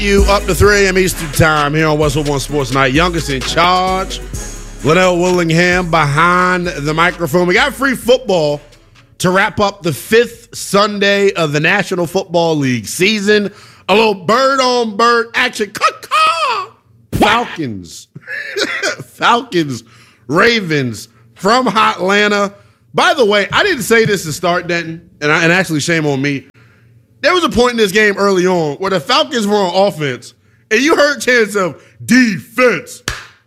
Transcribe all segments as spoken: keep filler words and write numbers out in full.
You up to three a.m. Eastern time here on Westwood One Sports Night. Youngest in charge, Linnell Willingham behind the microphone. We got free football to wrap up the fifth Sunday of the National Football League season. A little bird-on-bird action. Caw-caw! Falcons. Falcons, Ravens from Hotlanta. By the way, I didn't say this to start, Denton, and, I, and actually shame on me. There was a point in this game early on where the Falcons were on offense, and you heard chants of defense,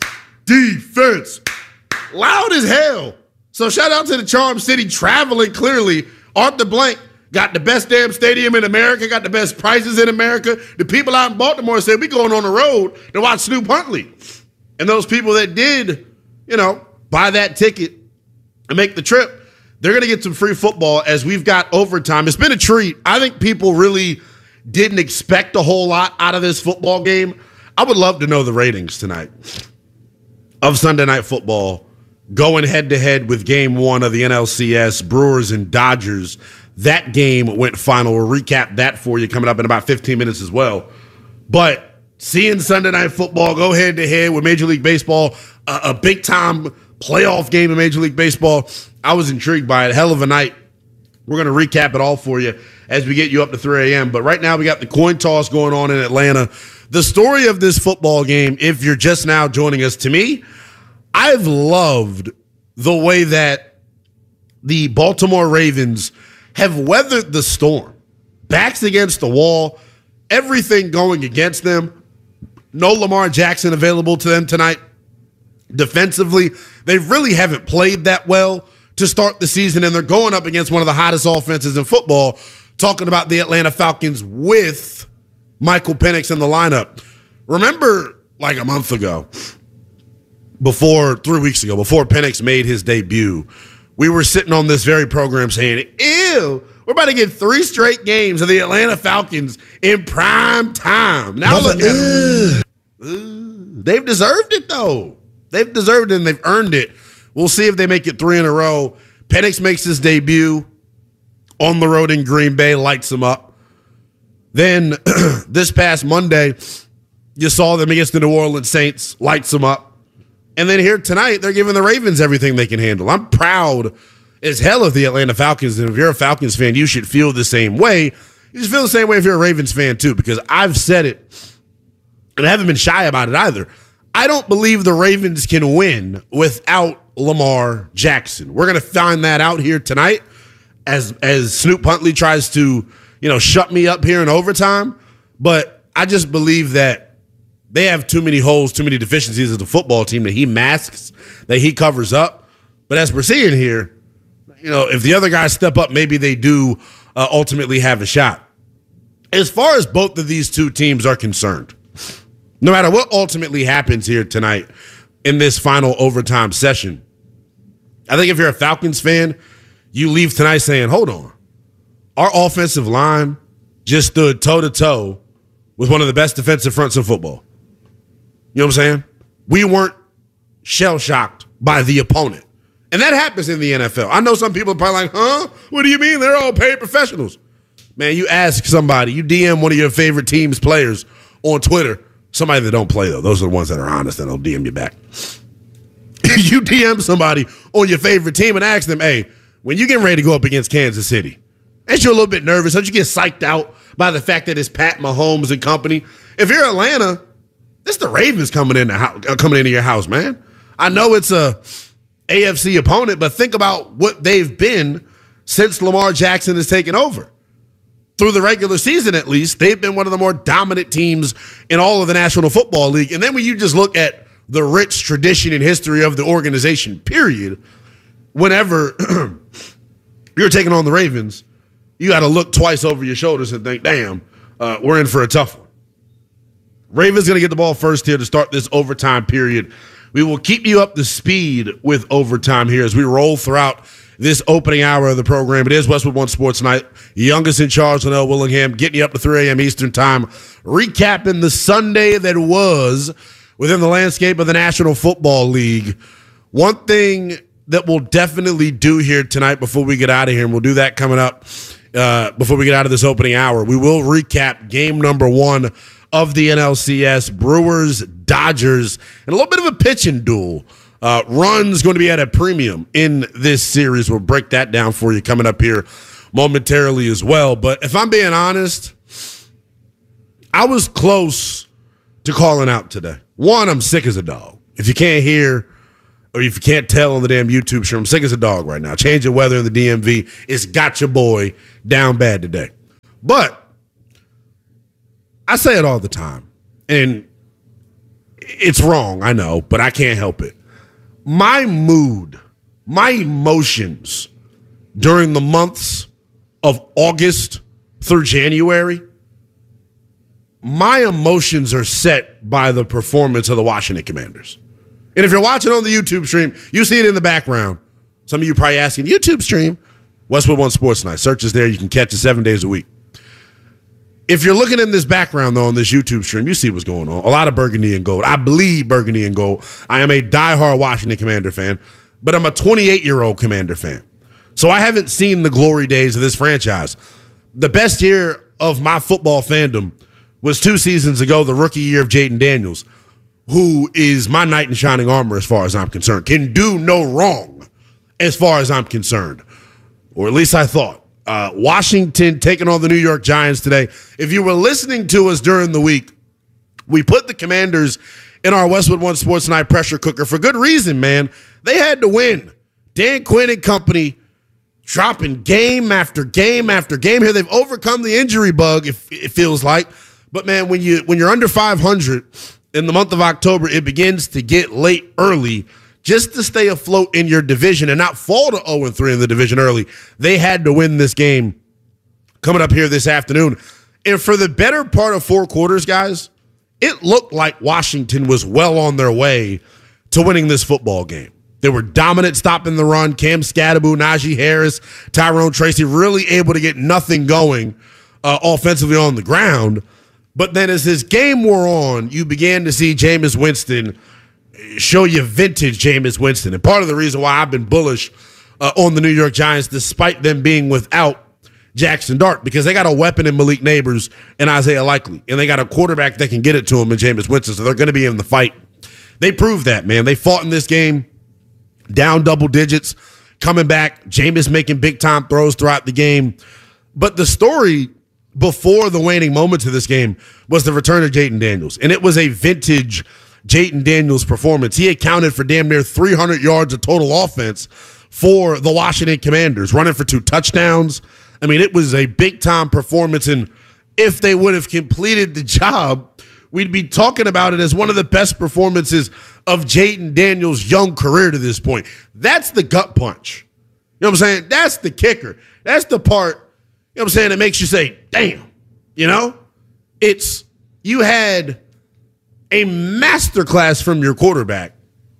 defense, loud as hell. So shout out to the Charm City traveling clearly. Arthur Blank got the best damn stadium in America, got the best prices in America. The people out in Baltimore said, we going on the road to watch Snoop Huntley. And those people that did, you know, buy that ticket and make the trip, they're going to get some free football as we've got overtime. It's been a treat. I think people really didn't expect a whole lot out of this football game. I would love to know the ratings tonight of Sunday Night Football going head-to-head with game one of the N L C S, Brewers and Dodgers. That game went final. We'll recap that for you coming up in about fifteen minutes as well. But seeing Sunday Night Football go head-to-head with Major League Baseball, a, a big-time playoff game in Major League Baseball, I was intrigued by it. Hell of a night. We're going to recap it all for you as we get you up to three a.m. But right now we got the coin toss going on in Atlanta. The story of this football game, if you're just now joining us, to me, I've loved the way that the Baltimore Ravens have weathered the storm. Backs against the wall, everything going against them. No Lamar Jackson available to them tonight. Defensively, they really haven't played that well to start the season, and they're going up against one of the hottest offenses in football, talking about the Atlanta Falcons with Michael Penix in the lineup. Remember, like a month ago, before, three weeks ago, before Penix made his debut, we were sitting on this very program saying, ew, we're about to get three straight games of the Atlanta Falcons in prime time. Now look at them. They've deserved it, though. They've deserved it, and they've earned it. We'll see if they make it three in a row. Penix makes his debut on the road in Green Bay, lights them up. Then this past Monday, you saw them against the New Orleans Saints, lights them up. And then here tonight, they're giving the Ravens everything they can handle. I'm proud as hell of the Atlanta Falcons, and if you're a Falcons fan, you should feel the same way. You should feel the same way if you're a Ravens fan, too, because I've said it, and I haven't been shy about it either. I don't believe the Ravens can win without Lamar Jackson. We're going to find that out here tonight as as Snoop Huntley tries to, you know, shut me up here in overtime. But I just believe that they have too many holes, too many deficiencies as a football team that he masks, that he covers up. But as we're seeing here, you know, if the other guys step up, maybe they do uh, ultimately have a shot. As far as both of these two teams are concerned, no matter what ultimately happens here tonight in this final overtime session, I think if you're a Falcons fan, you leave tonight saying, hold on, our offensive line just stood toe-to-toe with one of the best defensive fronts in football. You know what I'm saying? We weren't shell-shocked by the opponent. And that happens in the N F L. I know some people are probably like, huh? What do you mean? They're all paid professionals. Man, you ask somebody, you D M one of your favorite team's players on Twitter, somebody that don't play, though. Those are the ones that are honest and they'll D M you back. You D M somebody on your favorite team and ask them, hey, when you getting ready to go up against Kansas City, ain't you a little bit nervous? Don't you get psyched out by the fact that it's Pat Mahomes and company? If you're Atlanta, it's the Ravens coming in the house, coming into your house, man. I know it's a A F C opponent, but think about what they've been since Lamar Jackson has taken over. Through the regular season, at least, they've been one of the more dominant teams in all of the National Football League. And then when you just look at the rich tradition and history of the organization, period, whenever you're taking on the Ravens, you got to look twice over your shoulders and think, damn, uh, we're in for a tough one. Ravens going to get the ball first here to start this overtime period. We will keep you up to speed with overtime here as we roll throughout this opening hour of the program. It is Westwood One Sports Night. Youngest in charge, Linnell Willingham, getting you up to three a.m. Eastern time, recapping the Sunday that was within the landscape of the National Football League. One thing that we'll definitely do here tonight before we get out of here, and we'll do that coming up uh, before we get out of this opening hour, we will recap game number one of the N L C S, Brewers, Dodgers, and a little bit of a pitching duel. Uh, runs going to be at a premium in this series. We'll break that down for you coming up here momentarily as well. But if I'm being honest, I was close to calling out today. One, I'm sick as a dog. If you can't hear or if you can't tell on the damn YouTube stream, I'm sick as a dog right now. Changing weather in the D M V, it's got your boy down bad today. But I say it all the time, and it's wrong, I know, but I can't help it. My mood, my emotions during the months of August through January, my emotions are set by the performance of the Washington Commanders. And if you're watching on the YouTube stream, you see it in the background. Some of you probably asking, YouTube stream? Westwood One Sports Night. Search is there. You can catch it seven days a week. If you're looking in this background, though, on this YouTube stream, you see what's going on. A lot of burgundy and gold. I bleed burgundy and gold. I am a diehard Washington Commander fan, but I'm a twenty-eight-year-old Commander fan. So I haven't seen the glory days of this franchise. The best year of my football fandom was two seasons ago, the rookie year of Jaden Daniels, who is my knight in shining armor as far as I'm concerned, can do no wrong as far as I'm concerned, or at least I thought. Uh, Washington taking on the New York Giants today. If you were listening to us during the week, we put the Commanders in our Westwood One Sports Night pressure cooker for good reason, man. They had to win. Dan Quinn and company dropping game after game after game here. They've overcome the injury bug, it, it feels like. But, man, when, you, when you're under five hundred in the month of October, it begins to get late early. Just to stay afloat in your division and not fall to oh and three in the division early, they had to win this game coming up here this afternoon. And for the better part of four quarters, guys, it looked like Washington was well on their way to winning this football game. They were dominant stopping the run. Cam Scatterbo, Najee Harris, Tyrone Tracy really able to get nothing going uh, offensively on the ground. But then as this game wore on, you began to see Jameis Winston show you vintage Jameis Winston. And part of the reason why I've been bullish uh, on the New York Giants, despite them being without Jackson Dart, because they got a weapon in Malik Neighbors and Isaiah Likely, and they got a quarterback that can get it to him in Jameis Winston, so they're going to be in the fight. They proved that, man. They fought in this game, down double digits, coming back, Jameis making big-time throws throughout the game. But the story before the waning moments of this game was the return of Jaden Daniels, and it was a vintage Jaden Daniels performance. He accounted for damn near three hundred yards of total offense for the Washington Commanders, running for two touchdowns. I mean, it was a big-time performance, and if they would have completed the job, we'd be talking about it as one of the best performances of Jaden Daniels' young career to this point. That's the gut punch. You know what I'm saying? That's the kicker. That's the part, you know what I'm saying, that makes you say, damn, you know? It's, you had a masterclass from your quarterback,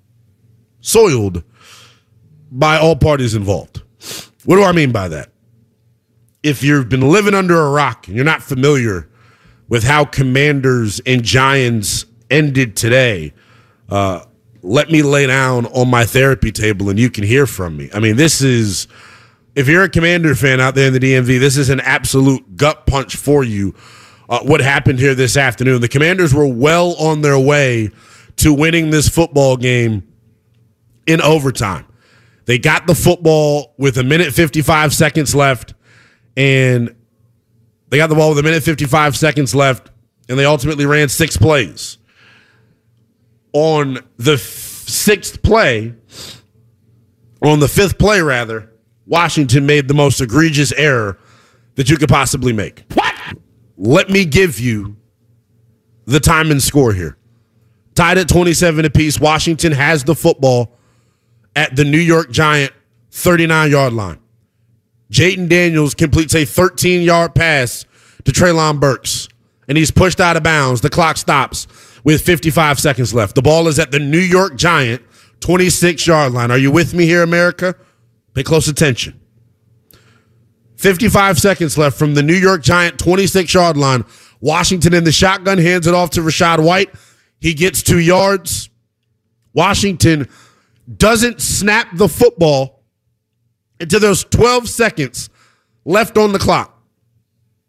soiled by all parties involved. What do I mean by that? If you've been living under a rock and you're not familiar with how Commanders and Giants ended today, uh, let me lay down on my therapy table and you can hear from me. I mean, this is, if you're a Commander fan out there in the D M V, this is an absolute gut punch for you. Uh, what happened here this afternoon. The Commanders were well on their way to winning this football game in overtime. They got the football with a minute fifty-five seconds left, and they got the ball with a minute fifty-five seconds left, and they ultimately ran six plays. On the f- sixth play, or on the fifth play, rather, Washington made the most egregious error that you could possibly make. What? Let me give you the time and score here. Tied at twenty-seven apiece. Washington has the football at the New York Giant thirty-nine-yard line. Jaden Daniels completes a thirteen-yard pass to Treylon Burks, and he's pushed out of bounds. The clock stops with fifty-five seconds left. The ball is at the New York Giant twenty-six-yard line. Are you with me here, America? Pay close attention. fifty-five seconds left from the New York Giant twenty-six-yard line. Washington in the shotgun, hands it off to Rachaad White. He gets two yards. Washington doesn't snap the football until there's twelve seconds left on the clock.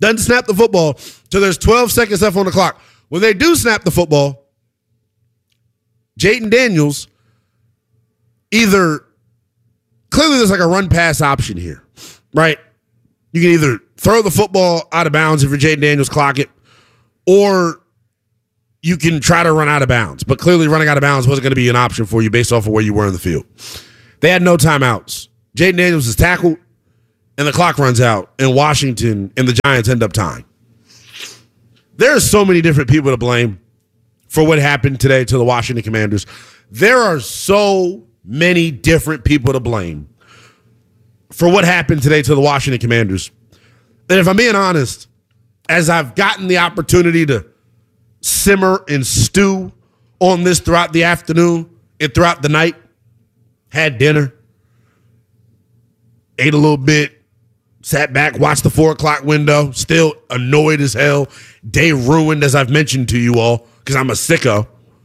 Doesn't snap the football till there's twelve seconds left on the clock. When they do snap the football, Jayden Daniels either clearly there's like a run pass option here, right? You can either throw the football out of bounds if you're Jayden Daniels, clock it, or you can try to run out of bounds. But clearly running out of bounds wasn't going to be an option for you based off of where you were in the field. They had no timeouts. Jayden Daniels is tackled, and the clock runs out, and Washington and the Giants end up tying. There are so many different people to blame for what happened today to the Washington Commanders. There are so many different people to blame for what happened today to the Washington Commanders. And if I'm being honest, as I've gotten the opportunity to simmer and stew on this throughout the afternoon and throughout the night, had dinner, ate a little bit, sat back, watched the four o'clock window, still annoyed as hell, day ruined, as I've mentioned to you all, because I'm a sicko.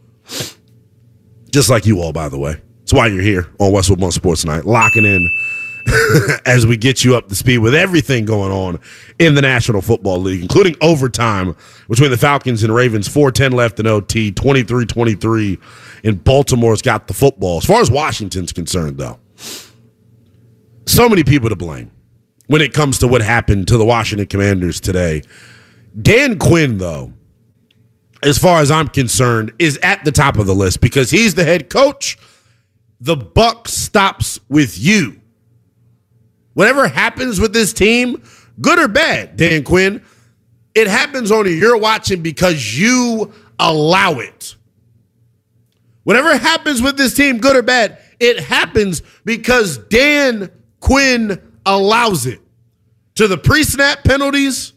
Just like you all, by the way. That's why you're here on Westwood One Sports Night, locking in as we get you up to speed with everything going on in the National Football League, including overtime between the Falcons and Ravens, four ten left in O T, twenty-three twenty-three, and Baltimore's got the football. As far as Washington's concerned, though, so many people to blame when it comes to what happened to the Washington Commanders today. Dan Quinn, though, as far as I'm concerned, is at the top of the list because he's the head coach. The buck stops with you. Whatever happens with this team, good or bad, Dan Quinn, it happens on your watching because you allow it. Whatever happens with this team, good or bad, it happens because Dan Quinn allows it. To the pre-snap penalties,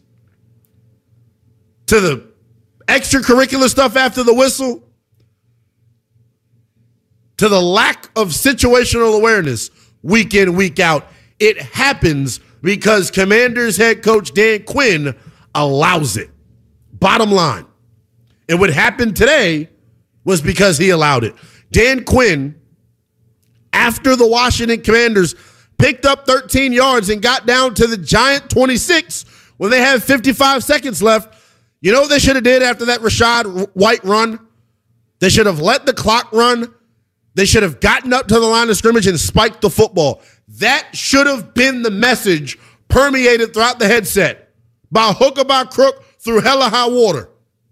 to the extracurricular stuff after the whistle, to the lack of situational awareness week in, week out, it happens because Commanders head coach Dan Quinn allows it. Bottom line. And what happened today was because he allowed it. Dan Quinn, after the Washington Commanders picked up thirteen yards and got down to the Giant twenty-six when they had fifty-five seconds left, you know what they should have did after that Rachaad White run? They should have let the clock run. They should have gotten up to the line of scrimmage and spiked the football. That should have been the message permeated throughout the headset. By hook or by crook, through hell or high water.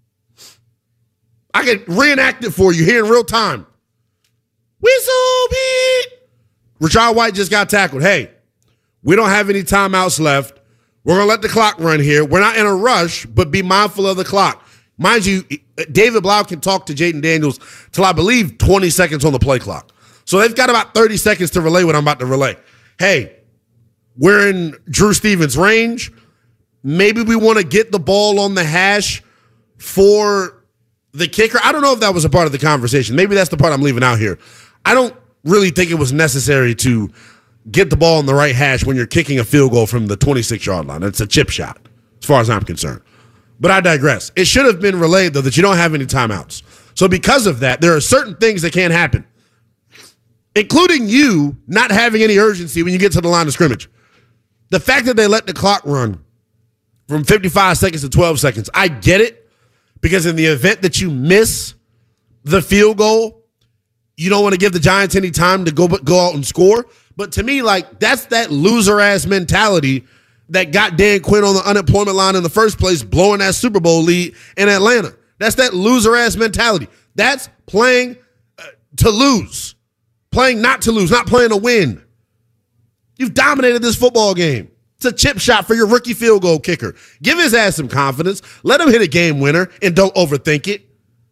I can reenact it for you here in real time. Whistle beat. Rachaad White just got tackled. Hey, we don't have any timeouts left. We're going to let the clock run here. We're not in a rush, but be mindful of the clock. Mind you, David Blau can talk to Jayden Daniels till I believe twenty seconds on the play clock. So they've got about thirty seconds to relay what I'm about to relay. Hey, we're in Drew Stevens' range. Maybe we want to get the ball on the hash for the kicker. I don't know if that was a part of the conversation. Maybe that's the part I'm leaving out here. I don't really think it was necessary to get the ball on the right hash when you're kicking a field goal from the twenty-six-yard line. It's a chip shot, as far as I'm concerned. But I digress. It should have been relayed, though, that you don't have any timeouts. So because of that, there are certain things that can't happen, including you not having any urgency when you get to the line of scrimmage. The fact that they let the clock run from fifty-five seconds to twelve seconds, I get it, because in the event that you miss the field goal, you don't want to give the Giants any time to go, go out and score. But to me, like, that's that loser-ass mentality that got Dan Quinn on the unemployment line in the first place, blowing that Super Bowl lead in Atlanta. That's that loser-ass mentality. That's playing uh, to lose. Playing not to lose, not playing to win. You've dominated this football game. It's a chip shot for your rookie field goal kicker. Give his ass some confidence. Let him hit a game winner and don't overthink it.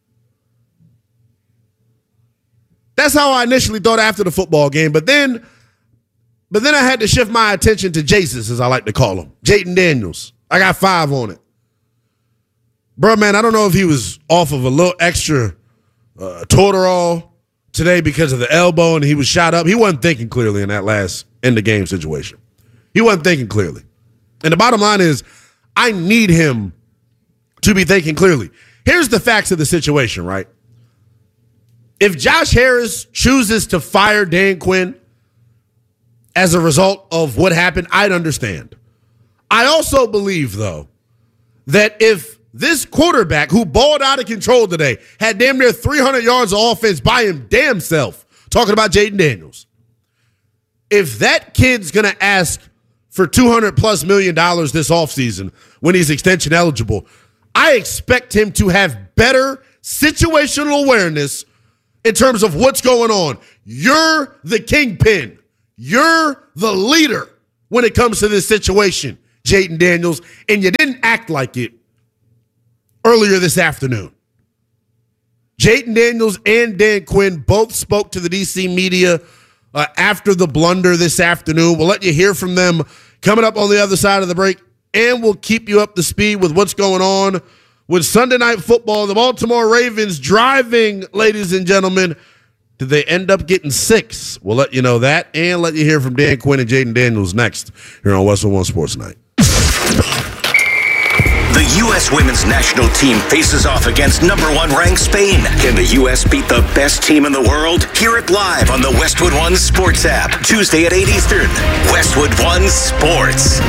That's how I initially thought after the football game. But then, but then I had to shift my attention to Jesus, as I like to call him, Jayden Daniels. I got five on it. Bro, man, I don't know if he was off of a little extra uh, Toradol today because of the elbow and he was shot up. He wasn't thinking clearly in that last end-of-game situation. He wasn't thinking clearly. And the bottom line is, I need him to be thinking clearly. Here's the facts of the situation, right? If Josh Harris chooses to fire Dan Quinn as a result of what happened, I'd understand. I also believe, though, that if this quarterback who balled out of control today had damn near three hundred yards of offense by him damn self, talking about Jayden Daniels, if that kid's going to ask for two hundred plus million dollars this offseason when he's extension eligible, I expect him to have better situational awareness in terms of what's going on. You're the kingpin. You're the leader when it comes to this situation, Jayden Daniels, and you didn't act like it earlier this afternoon. Jayden Daniels and Dan Quinn both spoke to the D C media uh, after the blunder this afternoon. We'll let you hear from them coming up on the other side of the break, and we'll keep you up to speed with what's going on with Sunday Night Football. The Baltimore Ravens driving, ladies and gentlemen. Did they end up getting six? We'll let you know that, and let you hear from Dan Quinn and Jayden Daniels next here on West one Sports Night. The U S women's national team faces off against number one ranked Spain. Can the U S beat the best team in the world? Hear it live on the Westwood One Sports app. Tuesday at eight Eastern. Westwood One Sports.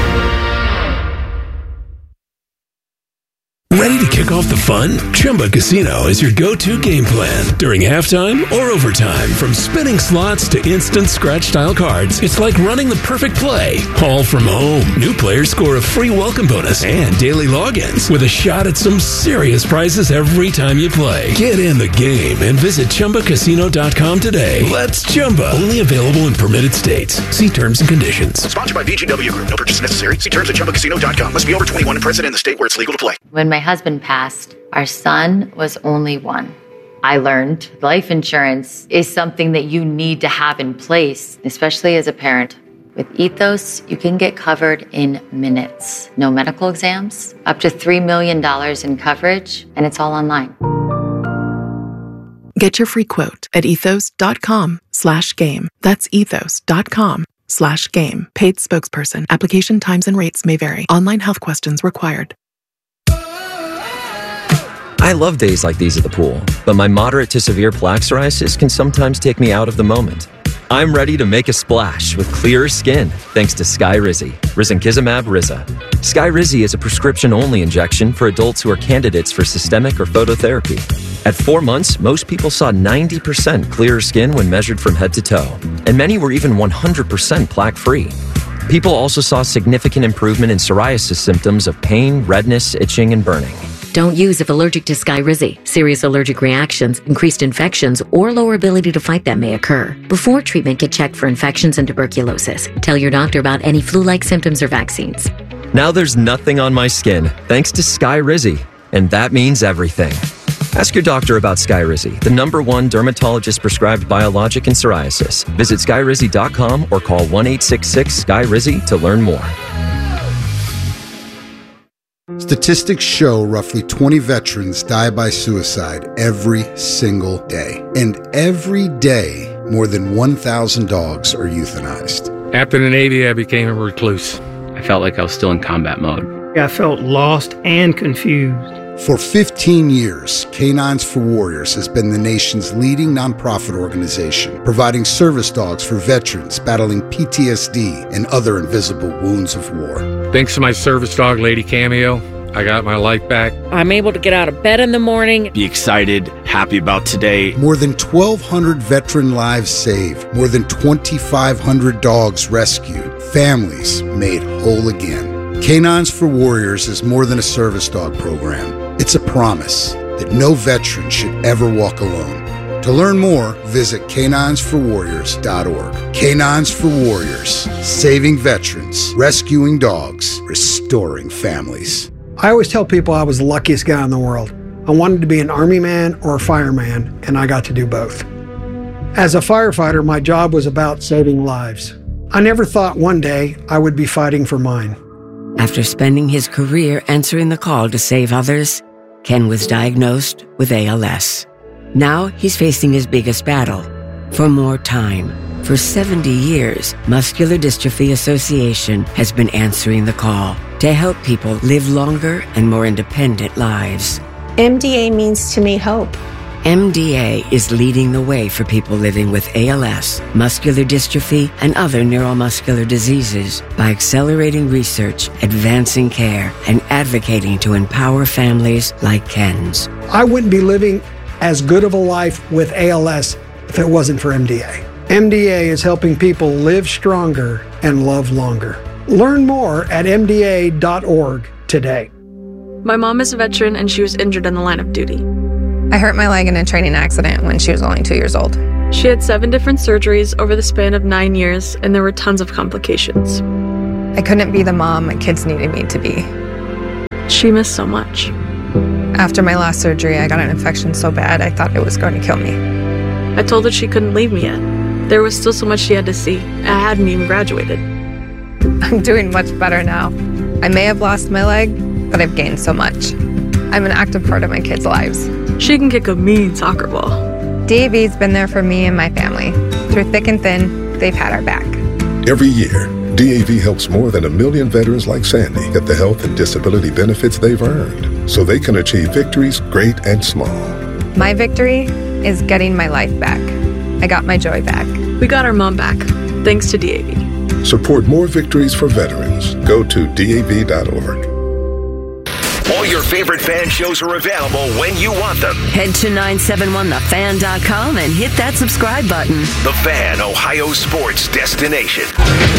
Ready to kick off the fun? Chumba Casino is your go-to game plan during halftime or overtime. From spinning slots to instant scratch-style cards, it's like running the perfect play, all from home. New players score a free welcome bonus and daily logins with a shot at some serious prizes every time you play. Get in the game and visit Chumba Casino dot com today. Let's Chumba. Only available in permitted states. See terms and conditions. Sponsored by V G W Group. No purchase necessary. See terms at Chumba Casino dot com. Must be over twenty-one and present in the state where it's legal to play. When my husband passed, our son was only one. I learned life insurance is something that you need to have in place, especially as a parent. With Ethos, you can get covered in minutes. No medical exams, up to three million dollars in coverage, and it's all online. Get your free quote at ethos.com slash game. That's ethos.com slash game. Paid spokesperson. Application times and rates may vary. Online health questions required. I love days like these at the pool, but my moderate to severe plaque psoriasis can sometimes take me out of the moment. I'm ready to make a splash with clearer skin thanks to Skyrizi, risankizumab Riza. Skyrizi is a prescription-only injection for adults who are candidates for systemic or phototherapy. At four months, most people saw ninety percent clearer skin when measured from head to toe, and many were even one hundred percent plaque-free. People also saw significant improvement in psoriasis symptoms of pain, redness, itching, and burning. Don't use if allergic to Skyrizi. Serious allergic reactions, increased infections, or lower ability to fight them may occur. Before treatment, get checked for infections and tuberculosis. Tell your doctor about any flu-like symptoms or vaccines. Now there's nothing on my skin thanks to Skyrizi, and that means everything. Ask your doctor about Skyrizi, the number one dermatologist-prescribed biologic in psoriasis. Visit skyrizi dot com or call one eight six six Sky Rizi to learn more. Statistics show roughly twenty veterans die by suicide every single day. And every day, more than one thousand dogs are euthanized. After the Navy, I became a recluse. I felt like I was still in combat mode. I felt lost and confused. For fifteen years, Canines for Warriors has been the nation's leading nonprofit organization, providing service dogs for veterans battling P T S D and other invisible wounds of war. Thanks to my service dog, Lady Cameo, I got my life back. I'm able to get out of bed in the morning. Be excited, happy about today. More than twelve hundred veteran lives saved. More than twenty-five hundred dogs rescued. Families made whole again. Canines for Warriors is more than a service dog program. It's a promise that no veteran should ever walk alone. To learn more, visit canines for warriors dot org. Canines for Warriors, saving veterans, rescuing dogs, restoring families. I always tell people I was the luckiest guy in the world. I wanted to be an Army man or a fireman, and I got to do both. As a firefighter, my job was about saving lives. I never thought one day I would be fighting for mine. After spending his career answering the call to save others, Ken was diagnosed with A L S. Now he's facing his biggest battle, for more time. For seventy years, Muscular Dystrophy Association has been answering the call to help people live longer and more independent lives. M D A means to me hope. M D A is leading the way for people living with A L S, muscular dystrophy, and other neuromuscular diseases by accelerating research, advancing care, and advocating to empower families like Ken's. I wouldn't be living as good of a life with A L S if it wasn't for M D A. M D A is helping people live stronger and love longer. Learn more at M D A dot org today. My mom is a veteran and she was injured in the line of duty. I hurt my leg in a training accident when she was only two years old. She had seven different surgeries over the span of nine years, and there were tons of complications. I couldn't be the mom my kids needed me to be. She missed so much. After my last surgery, I got an infection so bad I thought it was going to kill me. I told her she couldn't leave me yet. There was still so much she had to see. I hadn't even graduated. I'm doing much better now. I may have lost my leg, but I've gained so much. I'm an active part of my kids' lives. She can kick a mean soccer ball. D A V's been there for me and my family. Through thick and thin, they've had our back. Every year, D A V helps more than a million veterans like Sandy get the health and disability benefits they've earned so they can achieve victories great and small. My victory is getting my life back. I got my joy back. We got our mom back, thanks to D A V. Support more victories for veterans. Go to D A V dot org. All your favorite fan shows are available when you want them. Head to nine seven one the fan dot com and hit that subscribe button. The Fan, Ohio sports destination.